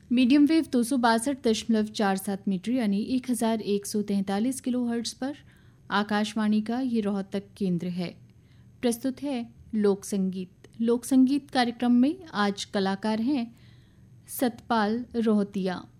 Medium wave 262.47 metre यानी 1143 kilohertz पर आकाशवाणी का ये रोहतक केंद्र है। प्रस्तुत है लोक संगीत। लोक संगीत कार्यक्रम में आज कलाकार हैं सतपाल रोहतिया।